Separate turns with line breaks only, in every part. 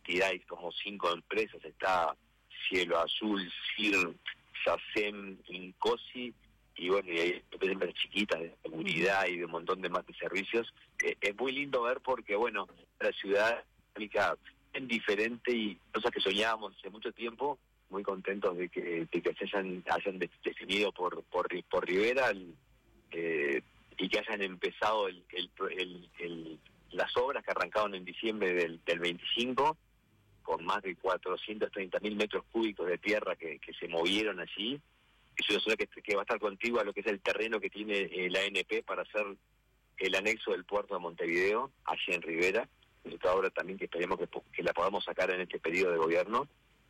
cantidad, hay como 5 empresas, está Cielo Azul, CIR, SACEM, Incosi, y bueno, y hay empresas chiquitas de seguridad y de un montón de más de servicios. Es muy lindo ver porque, bueno, la ciudad aplica en diferente y cosas que soñábamos hace mucho tiempo, muy contentos de que se hayan definido por Rivera y que hayan empezado las obras que arrancaron en diciembre del 25, con más de 430.000 metros cúbicos de tierra que se movieron allí. Es una zona que va a estar contigua a lo que es el terreno que tiene la ANP para hacer el anexo del puerto de Montevideo, allí en Rivera. Es otra obra también que esperemos que la podamos sacar en este periodo de gobierno.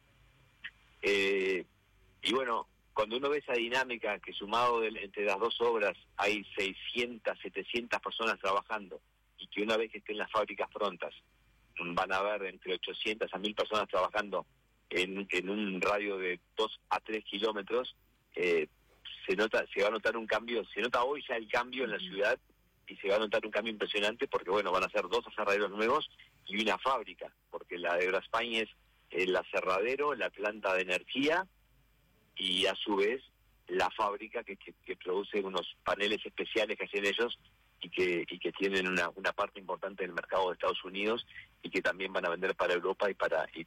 Y bueno, cuando uno ve esa dinámica que sumado entre las dos obras hay 600, 700 personas trabajando, y que una vez que estén las fábricas prontas van a haber entre 800 a 1000 personas trabajando en un radio de 2 a 3 kilómetros, se va a notar un cambio, se nota hoy ya el cambio en la ciudad, y se va a notar un cambio impresionante porque, bueno, van a ser 2 aserraderos nuevos y una fábrica, porque la de Braspañ es el aserradero, la planta de energía, y a su vez la fábrica que produce unos paneles especiales que hacen ellos y que tienen una parte importante del mercado de Estados Unidos y que también van a vender para Europa y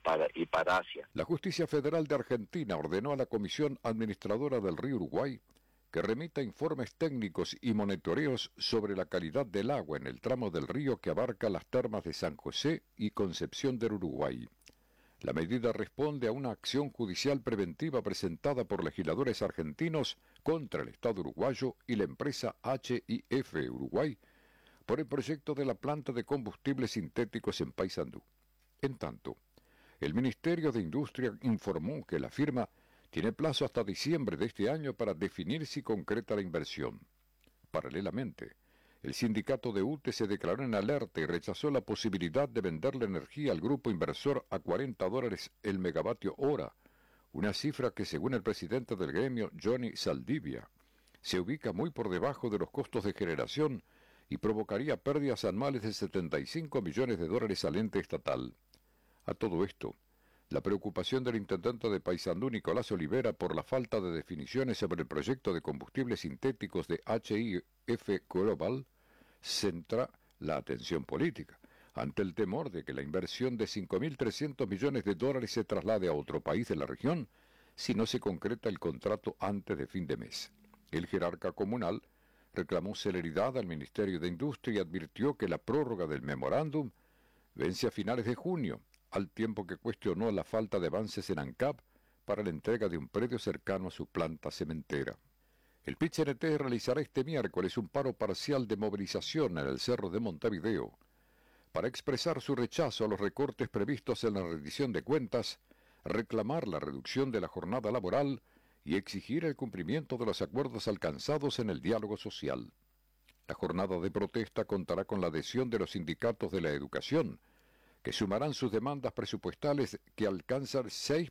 para Asia.
La Justicia Federal de Argentina ordenó a la Comisión Administradora del Río Uruguay que remita informes técnicos y monitoreos sobre la calidad del agua en el tramo del río que abarca las termas de San José y Concepción del Uruguay. La medida responde a una acción judicial preventiva presentada por legisladores argentinos contra el Estado uruguayo y la empresa HIF Uruguay por el proyecto de la planta de combustibles sintéticos en Paysandú. En tanto, el Ministerio de Industria informó que la firma tiene plazo hasta diciembre de este año para definir si concreta la inversión. Paralelamente, el sindicato de UTE se declaró en alerta y rechazó la posibilidad de vender la energía al grupo inversor a $40 el megavatio hora, una cifra que, según el presidente del gremio, Johnny Saldivia, se ubica muy por debajo de los costos de generación y provocaría pérdidas anuales de $75 millones al ente estatal. A todo esto, la preocupación del intendente de Paysandú, Nicolás Olivera, por la falta de definiciones sobre el proyecto de combustibles sintéticos de HIF Global centra la atención política, ante el temor de que la inversión de $5.300 millones se traslade a otro país de la región si no se concreta el contrato antes de fin de mes. El jerarca comunal reclamó celeridad al Ministerio de Industria y advirtió que la prórroga del memorándum vence a finales de junio, al tiempo que cuestionó la falta de avances en ANCAP para la entrega de un predio cercano a su planta cementera. El PIT-CNT realizará este miércoles un paro parcial de movilización en el Cerro de Montevideo para expresar su rechazo a los recortes previstos en la rendición de cuentas, reclamar la reducción de la jornada laboral y exigir el cumplimiento de los acuerdos alcanzados en el diálogo social. La jornada de protesta contará con la adhesión de los sindicatos de la educación, que sumarán sus demandas presupuestales que alcanzan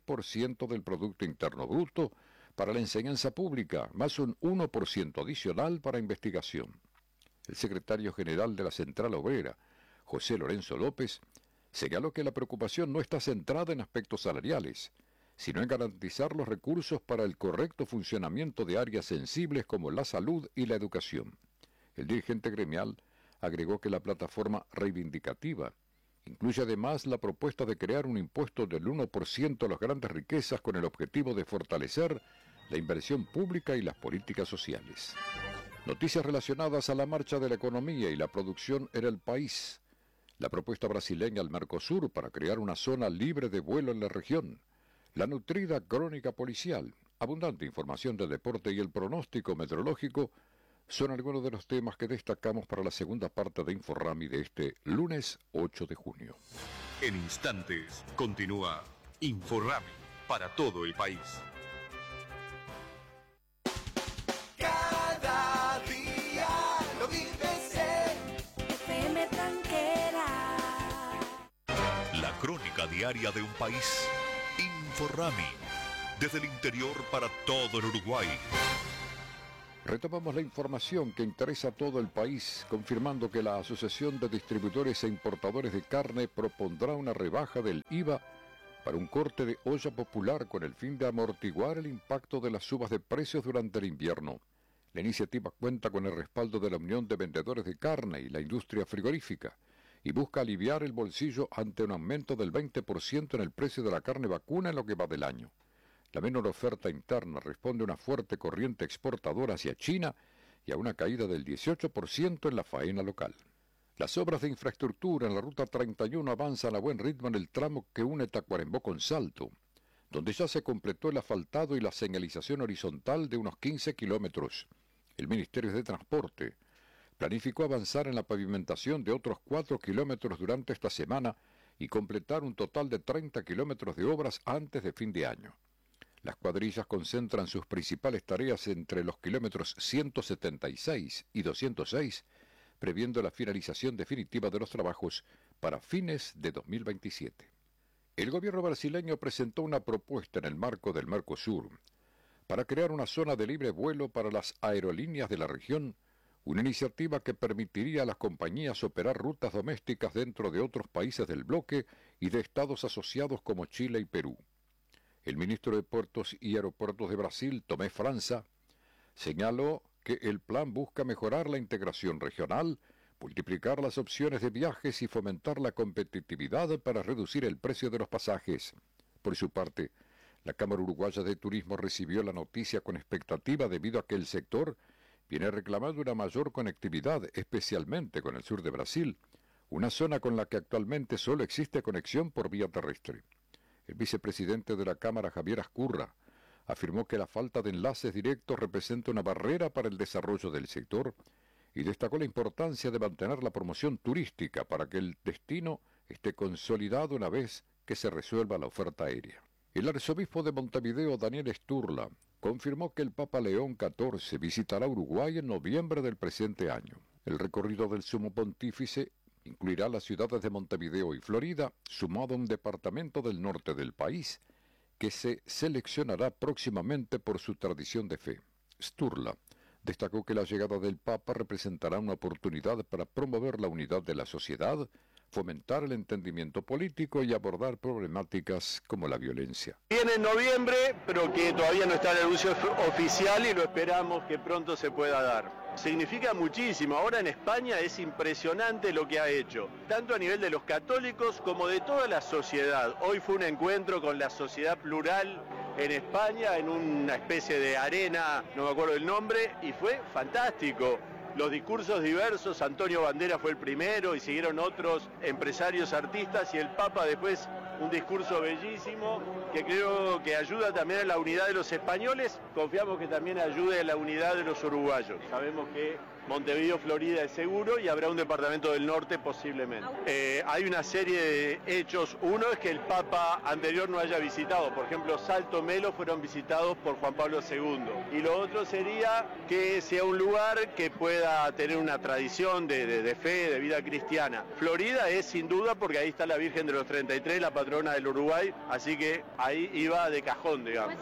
6% del Producto Interno Bruto para la enseñanza pública, más un 1% adicional para investigación. El secretario general de la Central Obrera, José Lorenzo López, señaló que la preocupación no está centrada en aspectos salariales, sino en garantizar los recursos para el correcto funcionamiento de áreas sensibles como la salud y la educación. El dirigente gremial agregó que la plataforma reivindicativa incluye además la propuesta de crear un impuesto del 1% a las grandes riquezas con el objetivo de fortalecer la inversión pública y las políticas sociales. Noticias relacionadas a la marcha de la economía y la producción en el país. La propuesta brasileña al Mercosur para crear una zona libre de vuelo en la región. La nutrida crónica policial, abundante información de deporte y el pronóstico meteorológico son algunos de los temas que destacamos para la segunda parte de Inforrami de este lunes 8 de junio.
En instantes continúa Inforrami para todo el país.
Cada día lo vives en FM Tranquera.
La crónica diaria de un país. Inforrami. Desde el interior para todo el Uruguay.
Retomamos la información que interesa a todo el país, confirmando que la Asociación de Distribuidores e Importadores de Carne propondrá una rebaja del IVA para un corte de olla popular con el fin de amortiguar el impacto de las subas de precios durante el invierno. La iniciativa cuenta con el respaldo de la Unión de Vendedores de Carne y la industria frigorífica y busca aliviar el bolsillo ante un aumento del 20% en el precio de la carne vacuna en lo que va del año. La menor oferta interna responde a una fuerte corriente exportadora hacia China y a una caída del 18% en la faena local. Las obras de infraestructura en la Ruta 31 avanzan a buen ritmo en el tramo que une Tacuarembó con Salto, donde ya se completó el asfaltado y la señalización horizontal de unos 15 kilómetros. El Ministerio de Transporte planificó avanzar en la pavimentación de otros 4 kilómetros durante esta semana y completar un total de 30 kilómetros de obras antes de fin de año. Las cuadrillas concentran sus principales tareas entre los kilómetros 176 y 206, previendo la finalización definitiva de los trabajos para fines de 2027. El gobierno brasileño presentó una propuesta en el marco del Mercosur para crear una zona de libre vuelo para las aerolíneas de la región, una iniciativa que permitiría a las compañías operar rutas domésticas dentro de otros países del bloque y de estados asociados como Chile y Perú. El ministro de Puertos y Aeropuertos de Brasil, Tomé França, señaló que el plan busca mejorar la integración regional, multiplicar las opciones de viajes y fomentar la competitividad para reducir el precio de los pasajes. Por su parte, la Cámara Uruguaya de Turismo recibió la noticia con expectativa debido a que el sector viene reclamando una mayor conectividad, especialmente con el sur de Brasil, una zona con la que actualmente solo existe conexión por vía terrestre. El vicepresidente de la Cámara, Javier Ascurra, afirmó que la falta de enlaces directos representa una barrera para el desarrollo del sector y destacó la importancia de mantener la promoción turística para que el destino esté consolidado una vez que se resuelva la oferta aérea. El arzobispo de Montevideo, Daniel Sturla, confirmó que el Papa León XIV visitará Uruguay en noviembre del presente año. El recorrido del Sumo Pontífice incluirá las ciudades de Montevideo y Florida, sumado a un departamento del norte del país, que se seleccionará próximamente por su tradición de fe. Sturla destacó que la llegada del Papa representará una oportunidad para promover la unidad de la sociedad, fomentar el entendimiento político y abordar problemáticas como la violencia.
Viene en noviembre, pero que todavía no está el anuncio oficial y lo esperamos que pronto se pueda dar. Significa muchísimo. Ahora en España es impresionante lo que ha hecho, tanto a nivel de los católicos como de toda la sociedad. Hoy fue un encuentro con la sociedad plural en España, en una especie de arena, no me acuerdo el nombre, y fue fantástico. Los discursos diversos, Antonio Bandera fue el primero y siguieron otros empresarios, artistas, y el Papa después un discurso bellísimo que creo que ayuda también a la unidad de los españoles. Confiamos que también ayude a la unidad de los uruguayos. Sabemos que Montevideo, Florida es seguro y habrá un departamento del norte posiblemente. Hay una serie de hechos. Uno es que el Papa anterior no haya visitado. Por ejemplo, Salto, Melo fueron visitados por Juan Pablo II. Y lo otro sería que sea un lugar que pueda tener una tradición de fe, de vida cristiana. Florida es sin duda porque ahí está la Virgen de los 33, la patrona del Uruguay. Así que ahí iba de cajón, digamos.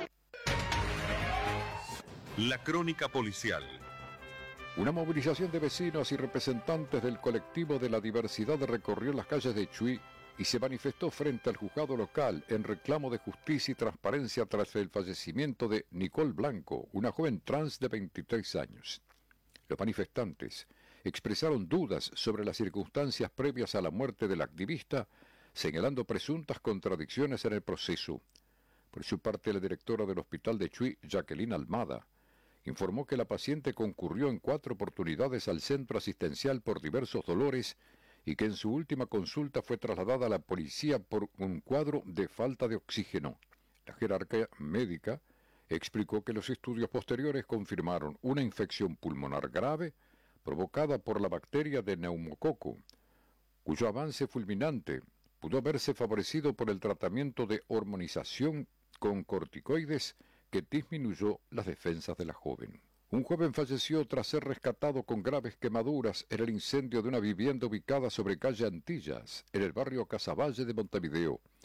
La crónica policial.
Una movilización de vecinos y representantes del colectivo de la diversidad recorrió las calles de Chuy y se manifestó frente al juzgado local en reclamo de justicia y transparencia tras el fallecimiento de Nicole Blanco, una joven trans de 23 años. Los manifestantes expresaron dudas sobre las circunstancias previas a la muerte del activista, señalando presuntas contradicciones en el proceso. Por su parte, la directora del hospital de Chuy, Jacqueline Almada, informó que la paciente concurrió en 4 oportunidades al centro asistencial por diversos dolores y que en su última consulta fue trasladada a la policía por un cuadro de falta de oxígeno. La jerarquía médica explicó que los estudios posteriores confirmaron una infección pulmonar grave provocada por la bacteria de neumococo, cuyo avance fulminante pudo haberse favorecido por el tratamiento de hormonización con corticoides que disminuyó las defensas de la joven. Un joven falleció tras ser rescatado con graves quemaduras en el incendio de una vivienda ubicada sobre calle Antillas, en el barrio Casavalle de Montevideo.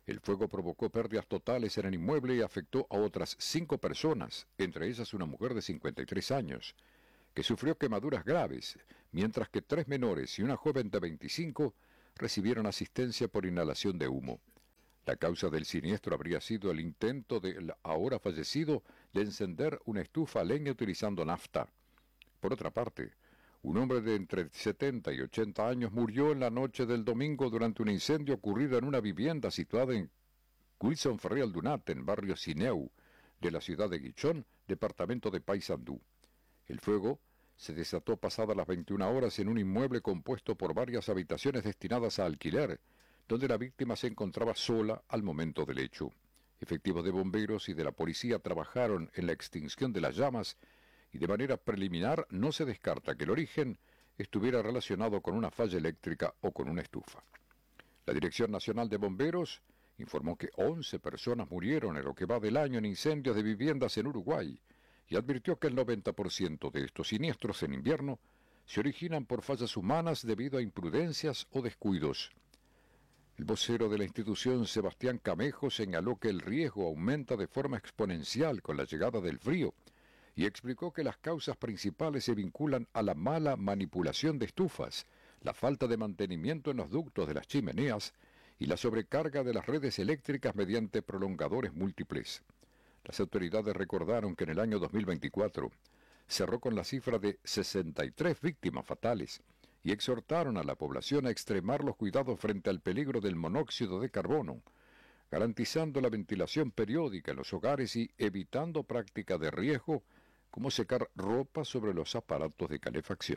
El fuego provocó pérdidas totales en el inmueble y afectó a otras 5 personas, entre ellas una mujer de 53 años, que sufrió quemaduras graves, mientras que 3 menores y una joven de 25 recibieron asistencia por inhalación de humo. La causa del siniestro habría sido el intento del ahora fallecido de encender una estufa a leña utilizando nafta. Por otra parte, un hombre de entre 70 y 80 años murió en la noche del domingo durante un incendio ocurrido en una vivienda situada en Wilson Ferrer Aldunate, en barrio Sineu, de la ciudad de Guichón, departamento de Paysandú. El fuego se desató pasadas las 21 horas en un inmueble compuesto por varias habitaciones destinadas a alquiler, donde la víctima se encontraba sola al momento del hecho. Efectivos de bomberos y de la policía trabajaron en la extinción de las llamas y de manera preliminar no se descarta que el origen estuviera relacionado con una falla eléctrica o con una estufa. La Dirección Nacional de Bomberos informó que 11 personas murieron en lo que va del año en incendios de viviendas en Uruguay y advirtió que el 90% de estos siniestros en invierno se originan por fallas humanas debido a imprudencias o descuidos. El vocero de la institución, Sebastián Camejo, señaló que el riesgo aumenta de forma exponencial con la llegada del frío y explicó que las causas principales se vinculan a la mala manipulación de estufas, la falta de mantenimiento en los ductos de las chimeneas y la sobrecarga de las redes eléctricas mediante prolongadores múltiples. Las autoridades recordaron que en el año 2024 cerró con la cifra de 63 víctimas fatales y exhortaron a la población a extremar los cuidados frente al peligro del monóxido de carbono, garantizando la ventilación periódica en los hogares y evitando prácticas de riesgo como secar ropa sobre los aparatos de calefacción.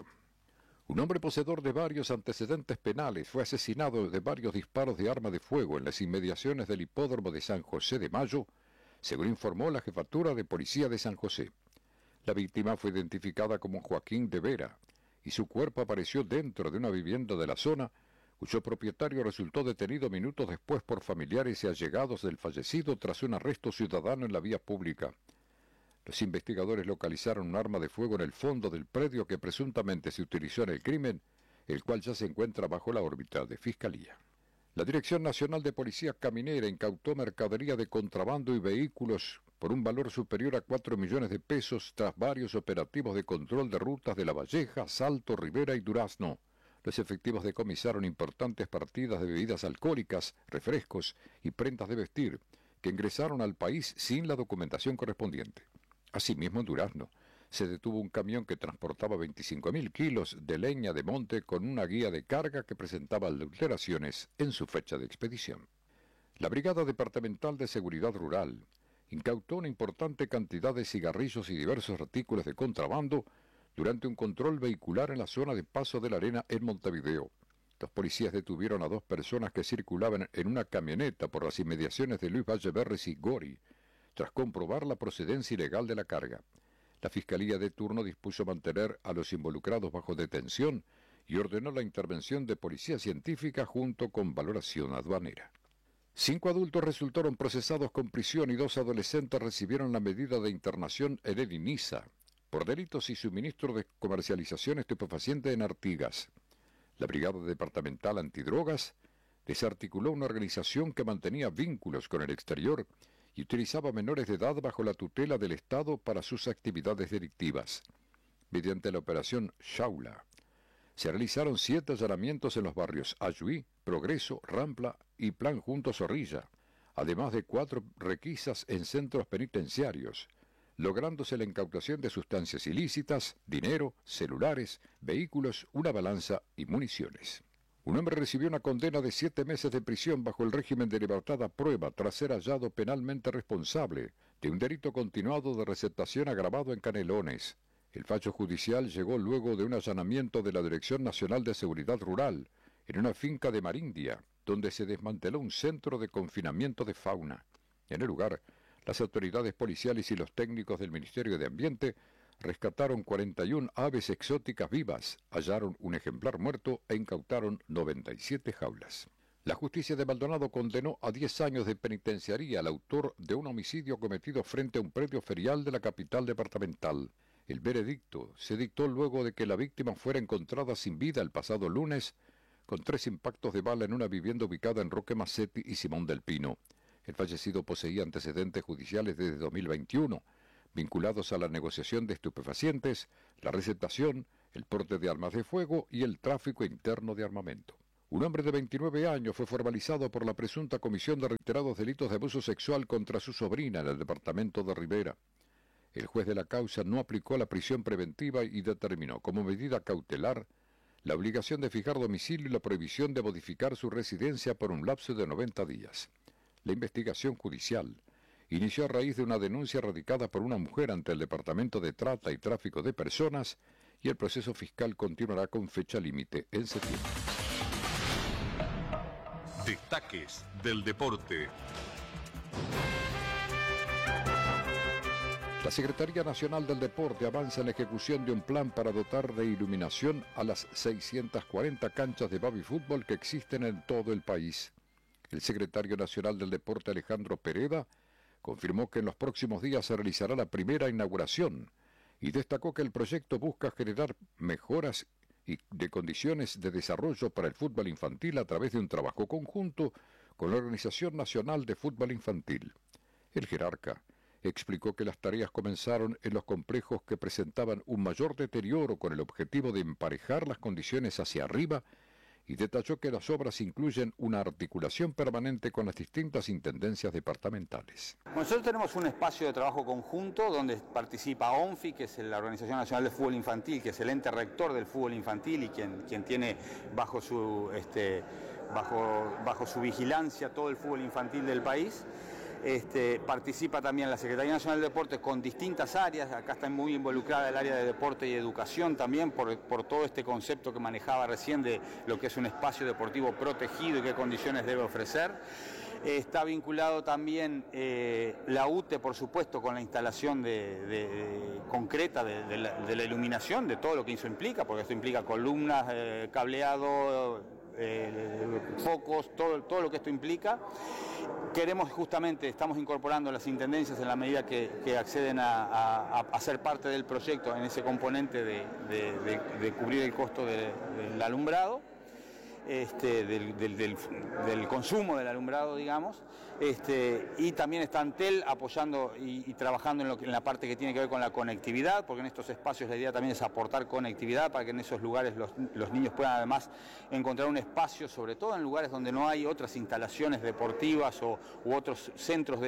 Un hombre poseedor de varios antecedentes penales fue asesinado de varios disparos de arma de fuego en las inmediaciones del hipódromo de San José de Mayo, según informó la Jefatura de Policía de San José. La víctima fue identificada como Joaquín de Vera y su cuerpo apareció dentro de una vivienda de la zona, cuyo propietario resultó detenido minutos después por familiares y allegados del fallecido tras un arresto ciudadano en la vía pública. Los investigadores localizaron un arma de fuego en el fondo del predio que presuntamente se utilizó en el crimen, el cual ya se encuentra bajo la órbita de Fiscalía. La Dirección Nacional de Policía Caminera incautó mercadería de contrabando y vehículos por un valor superior a 4 millones de pesos tras varios operativos de control de rutas de La Valleja, Salto, Rivera y Durazno. Los efectivos decomisaron importantes partidas de bebidas alcohólicas, refrescos y prendas de vestir, que ingresaron al país sin la documentación correspondiente. Asimismo, en Durazno, se detuvo un camión que transportaba 25.000 kilos de leña de monte con una guía de carga que presentaba alteraciones en su fecha de expedición. La Brigada Departamental de Seguridad Rural incautó una importante cantidad de cigarrillos y diversos artículos de contrabando durante un control vehicular en la zona de Paso de la Arena en Montevideo. Los policías detuvieron a 2 personas que circulaban en una camioneta por las inmediaciones de Luis Valleverres y Gori, tras comprobar la procedencia ilegal de la carga. La Fiscalía de turno dispuso mantener a los involucrados bajo detención y ordenó la intervención de policía científica junto con valoración aduanera. 5 adultos resultaron procesados con prisión y 2 adolescentes recibieron la medida de internación en el INISA por delitos y suministro de comercialización estupefaciente en Artigas. La Brigada Departamental Antidrogas desarticuló una organización que mantenía vínculos con el exterior y utilizaba menores de edad bajo la tutela del Estado para sus actividades delictivas. Mediante la operación Shaula, se realizaron 7 allanamientos en los barrios Ayuí, Progreso, Rampla y Plan Junto Zorrilla, además de 4 requisas en centros penitenciarios, lográndose la incautación de sustancias ilícitas, dinero, celulares, vehículos, una balanza y municiones. Un hombre recibió una condena de 7 meses de prisión bajo el régimen de libertad a prueba tras ser hallado penalmente responsable de un delito continuado de receptación agravado en Canelones. El fallo judicial llegó luego de un allanamiento de la Dirección Nacional de Seguridad Rural en una finca de Marindia, donde se desmanteló un centro de confinamiento de fauna. En el lugar, las autoridades policiales y los técnicos del Ministerio de Ambiente rescataron 41 aves exóticas vivas, hallaron un ejemplar muerto e incautaron 97 jaulas. La justicia de Maldonado condenó a 10 años de penitenciaría al autor de un homicidio cometido frente a un predio ferial de la capital departamental. El veredicto se dictó luego de que la víctima fuera encontrada sin vida el pasado lunes, con 3 impactos de bala en una vivienda ubicada en Roque Massetti y Simón del Pino. El fallecido poseía antecedentes judiciales desde 2021, vinculados a la negociación de estupefacientes, la receptación, el porte de armas de fuego y el tráfico interno de armamento. Un hombre de 29 años fue formalizado por la presunta comisión de reiterados delitos de abuso sexual contra su sobrina en el departamento de Rivera. El juez de la causa no aplicó la prisión preventiva y determinó como medida cautelar la obligación de fijar domicilio y la prohibición de modificar su residencia por un lapso de 90 días. La investigación judicial inició a raíz de una denuncia radicada por una mujer ante el Departamento de Trata y Tráfico de Personas y el proceso fiscal continuará con fecha límite en septiembre.
Destaques del deporte.
La Secretaría Nacional del Deporte avanza en la ejecución de un plan para dotar de iluminación a las 640 canchas de baby fútbol que existen en todo el país. El secretario nacional del Deporte, Alejandro Pereda, confirmó que en los próximos días se realizará la primera inauguración y destacó que el proyecto busca generar mejoras y de condiciones de desarrollo para el fútbol infantil a través de un trabajo conjunto con la Organización Nacional de Fútbol Infantil. El jerarca explicó que las tareas comenzaron en los complejos que presentaban un mayor deterioro con el objetivo de emparejar las condiciones hacia arriba y detalló que las obras incluyen una articulación permanente con las distintas intendencias departamentales.
Nosotros tenemos un espacio de trabajo conjunto donde participa ONFI, que es la Organización Nacional de Fútbol Infantil, que es el ente rector del fútbol infantil y quien tiene bajo su vigilancia todo el fútbol infantil del país. Participa también la Secretaría Nacional de Deportes con distintas áreas, acá está muy involucrada el área de deporte y educación también por todo este concepto que manejaba recién de lo que es un espacio deportivo protegido y qué condiciones debe ofrecer. Está vinculado también la UTE, por supuesto, con la instalación concreta de la iluminación, de todo lo que eso implica, porque esto implica columnas, cableado, focos, todo lo que esto implica. Queremos justamente, estamos incorporando las intendencias en la medida que acceden a ser parte del proyecto en ese componente de cubrir el costo del alumbrado, del consumo del alumbrado, digamos, y también está Antel apoyando y trabajando en la parte que tiene que ver con la conectividad, porque en estos espacios la idea también es aportar conectividad para que en esos lugares los niños puedan además encontrar un espacio, sobre todo en lugares donde no hay otras instalaciones deportivas u otros centros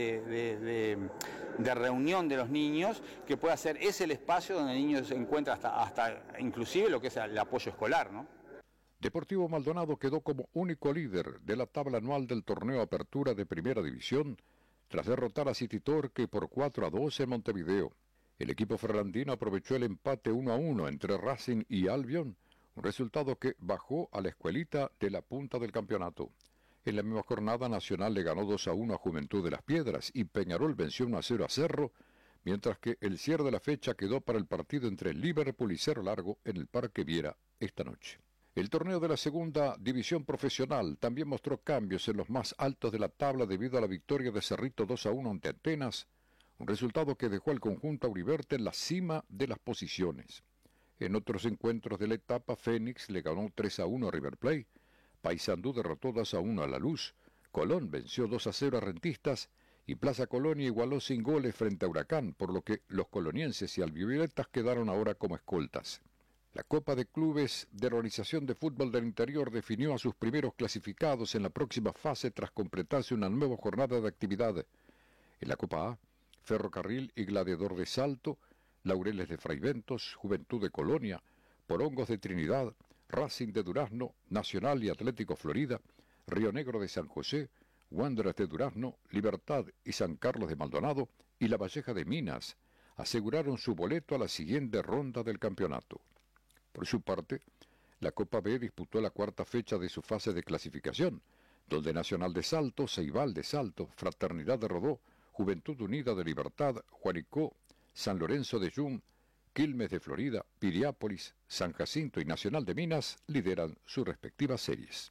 de reunión de los niños, que pueda ser el espacio donde el niño se encuentra hasta inclusive lo que es el apoyo escolar, ¿no?
Deportivo Maldonado quedó como único líder de la tabla anual del torneo Apertura de Primera División tras derrotar a City Torque por 4-2 en Montevideo. El equipo ferrandino aprovechó el empate 1-1 entre Racing y Albion, un resultado que bajó a la escuelita de la punta del campeonato. En la misma jornada, Nacional le ganó 2-1 a Juventud de las Piedras y Peñarol venció 1-0 a Cerro, mientras que el cierre de la fecha quedó para el partido entre Liverpool y Cerro Largo en el Parque Viera esta noche. El torneo de la segunda división profesional también mostró cambios en los más altos de la tabla debido a la victoria de Cerrito 2-1 ante Atenas, un resultado que dejó al conjunto auriverde en la cima de las posiciones. En otros encuentros de la etapa, Fénix le ganó 3-1 a River Plate, Paysandú derrotó 2-1 a La Luz, Colón venció 2-0 a Rentistas y Plaza Colonia igualó sin goles frente a Huracán, por lo que los colonienses y albivioletas quedaron ahora como escoltas. La Copa de Clubes de la Organización de Fútbol del Interior definió a sus primeros clasificados en la próxima fase tras completarse una nueva jornada de actividad. En la Copa A, Ferrocarril y Gladiador de Salto, Laureles de Fraiventos, Juventud de Colonia, Porongos de Trinidad, Racing de Durazno, Nacional y Atlético Florida, Río Negro de San José, Wanderers de Durazno, Libertad y San Carlos de Maldonado y La Valleja de Minas aseguraron su boleto a la siguiente ronda del campeonato. Por su parte, la Copa B disputó la cuarta fecha de su fase de clasificación, donde Nacional de Salto, Ceibal de Salto, Fraternidad de Rodó, Juventud Unida de Libertad, Juanicó, San Lorenzo de Yum, Quilmes de Florida, Piriápolis, San Jacinto y Nacional de Minas lideran sus respectivas series.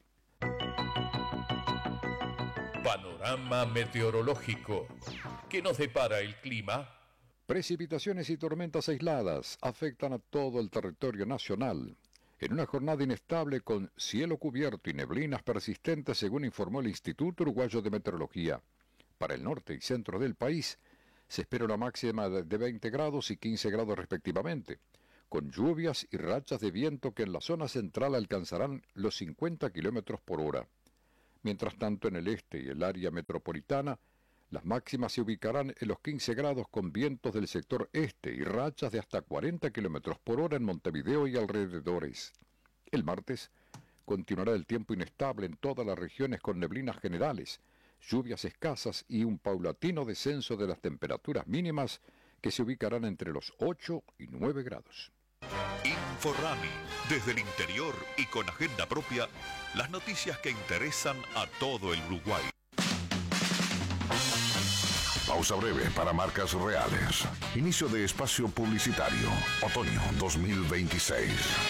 Panorama meteorológico. ¿Qué nos depara el clima?
Precipitaciones y tormentas aisladas afectan a todo el territorio nacional. En una jornada inestable con cielo cubierto y neblinas persistentes, según informó el Instituto Uruguayo de Meteorología. Para el norte y centro del país se espera una máxima de 20 grados y 15 grados respectivamente, con lluvias y rachas de viento que en la zona central alcanzarán los 50 kilómetros por hora. Mientras tanto, en el este y el área metropolitana, las máximas se ubicarán en los 15 grados con vientos del sector este y rachas de hasta 40 kilómetros por hora en Montevideo y alrededores. El martes continuará el tiempo inestable en todas las regiones con neblinas generales, lluvias escasas y un paulatino descenso de las temperaturas mínimas que se ubicarán entre los 8 y 9 grados.
Inforrami, desde el interior y con agenda propia, las noticias que interesan a todo el Uruguay.
Pausa breve para marcas reales. Inicio de espacio publicitario. Otoño 2026.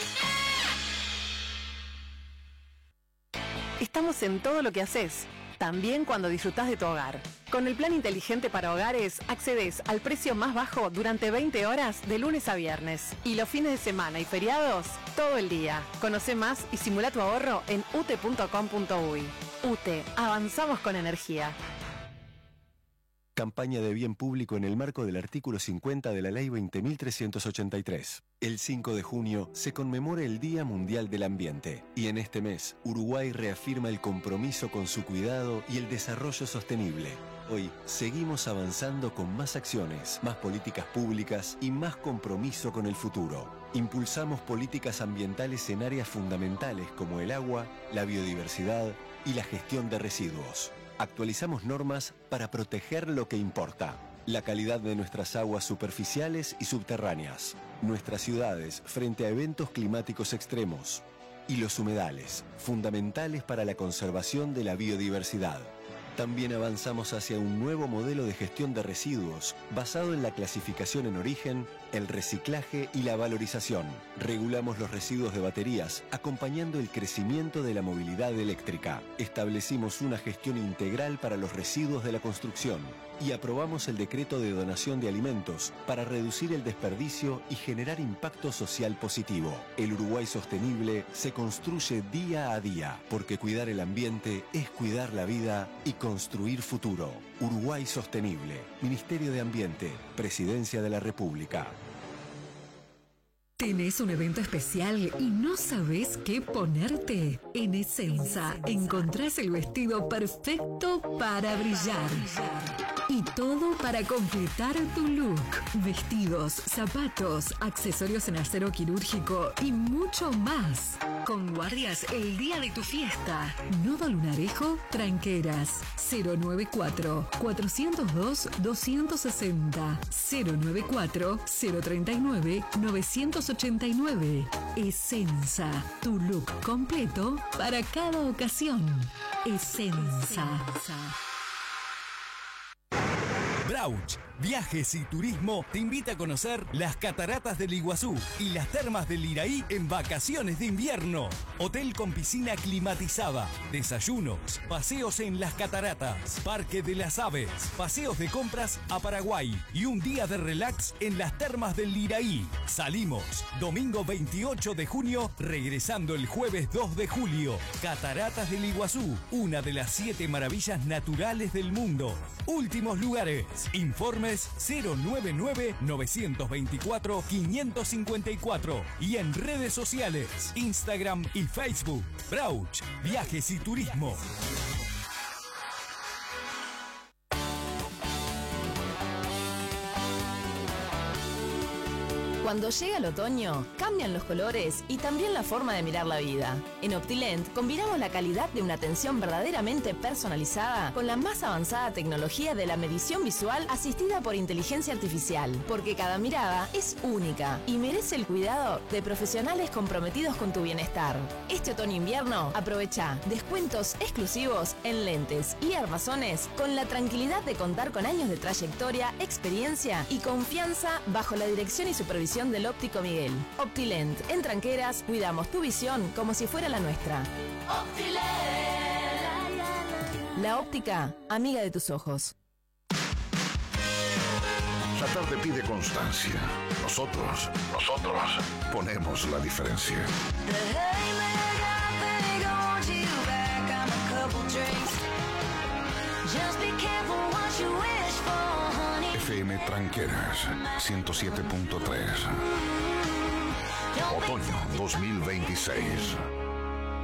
Estamos en todo lo que haces, también cuando disfrutás de tu hogar. Con el plan inteligente para hogares, accedes al precio más bajo durante 20 horas de lunes a viernes. Y los fines de semana y feriados, todo el día. Conoce más y simula tu ahorro en ute.com.uy. UTE, avanzamos con energía.
Campaña de bien público en el marco del artículo 50 de la Ley 20.383. El 5 de junio se conmemora el Día Mundial del Ambiente y en este mes Uruguay reafirma el compromiso con su cuidado y el desarrollo sostenible. Hoy seguimos avanzando con más acciones, más políticas públicas y más compromiso con el futuro. Impulsamos políticas ambientales en áreas fundamentales como el agua, la biodiversidad y la gestión de residuos. Actualizamos normas para proteger lo que importa. La calidad de nuestras aguas superficiales y subterráneas. Nuestras ciudades frente a eventos climáticos extremos. Y los humedales, fundamentales para la conservación de la biodiversidad. También avanzamos hacia un nuevo modelo de gestión de residuos basado en la clasificación en origen, el reciclaje y la valorización. Regulamos los residuos de baterías, acompañando el crecimiento de la movilidad eléctrica. Establecimos una gestión integral para los residuos de la construcción y aprobamos el decreto de donación de alimentos para reducir el desperdicio y generar impacto social positivo. El Uruguay sostenible se construye día a día, porque cuidar el ambiente es cuidar la vida y construir futuro. Uruguay sostenible. Ministerio de Ambiente. Presidencia de la República.
¿Tenés un evento especial y no sabés qué ponerte? En Essenza encontrás el vestido perfecto para brillar. Y todo para completar tu look. Vestidos, zapatos, accesorios en acero quirúrgico y mucho más. Con guardias el día de tu fiesta. Nodo Lunarejo, Tranqueras. 094-402-260. 094-039-989. Essenza, tu look completo para cada ocasión. Essenza.
Brauch, Viajes y Turismo te invita a conocer las cataratas del Iguazú y las termas del Iraí en vacaciones de invierno. Hotel con piscina climatizada, desayunos, paseos en las cataratas, Parque de las Aves, paseos de compras a Paraguay y un día de relax en las termas del Iraí. Salimos domingo 28 de junio, regresando el jueves 2 de julio. Cataratas del Iguazú, una de las 7 maravillas naturales del mundo. Últimos lugares. Informes 099-924-554 y en redes sociales, Instagram y Facebook. Brauch, Viajes y Turismo.
Cuando llega el otoño, cambian los colores y también la forma de mirar la vida. En Optilent combinamos la calidad de una atención verdaderamente personalizada con la más avanzada tecnología de la medición visual asistida por inteligencia artificial, porque cada mirada es única y merece el cuidado de profesionales comprometidos con tu bienestar. Este otoño-invierno aprovecha descuentos exclusivos en lentes y armazones con la tranquilidad de contar con años de trayectoria, experiencia y confianza bajo la dirección y supervisión del óptico Miguel. Optilent, en Tranqueras, cuidamos tu visión como si fuera la nuestra. Optilent. La óptica, amiga de tus ojos.
La tarde pide constancia. Nosotros ponemos la diferencia. FM Tranqueras 107.3. Otoño 2026.